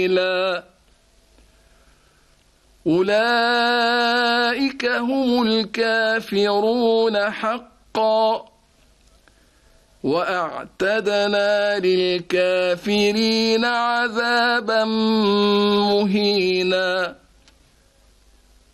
أولئك هم الكافرون حقا وأعتدنا للكافرين عذابا مهينا.